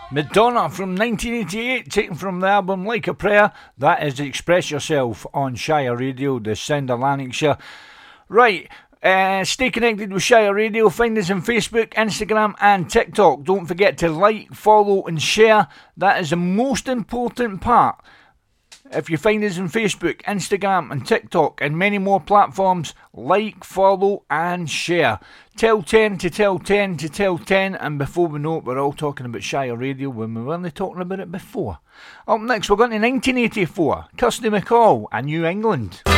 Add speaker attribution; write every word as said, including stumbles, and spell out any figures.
Speaker 1: Madonna from nineteen eighty-eight, taken from the album Like a Prayer. That is Express Yourself on Shire Radio, the sound of Lanarkshire. Right, uh, stay connected with Shire Radio. Find us on Facebook, Instagram and TikTok. Don't forget to like, follow and share. That is the most important part. If you find us on Facebook, Instagram and TikTok and many more platforms, like, follow and share. Tell ten to tell ten to tell ten, and before we know it, we're all talking about Shire Radio when we weren't talking about it before. Up next, we're going to nineteen eighty-four, Kirsty MacColl and New England.